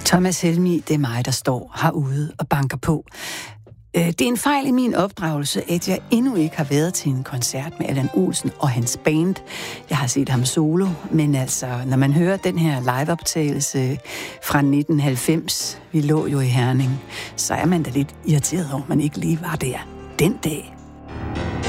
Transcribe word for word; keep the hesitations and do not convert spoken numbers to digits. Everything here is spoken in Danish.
Thomas Helmig, det er mig, der står herude og banker på. Det er en fejl i min opdragelse, at jeg endnu ikke har været til en koncert med Allan Olsen og hans band. Jeg har set ham solo, men altså, når man hører den her liveoptagelse fra nitten halvfems, vi lå jo i Herning, så er man da lidt irriteret over, at man ikke lige var der den dag.